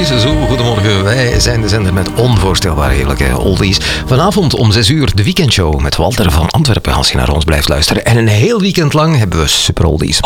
oldies. Zo, goedemorgen. Wij zijn de zender met onvoorstelbaar heerlijke oldies. Vanavond om 6 uur de weekendshow met Walter van Antwerpen, als je naar ons blijft luisteren. En een heel weekend lang hebben we super oldies.